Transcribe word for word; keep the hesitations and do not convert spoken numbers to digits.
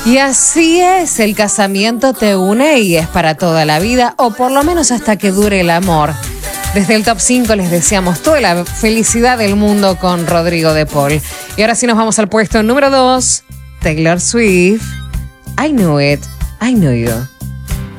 Y así es, el casamiento te une y es para toda la vida, o por lo menos hasta que dure el amor. Desde el Top cinco les deseamos toda la felicidad del mundo con Rodrigo de Paul. Y ahora sí nos vamos al puesto número dos, Taylor Swift, I Knew It, I Knew You.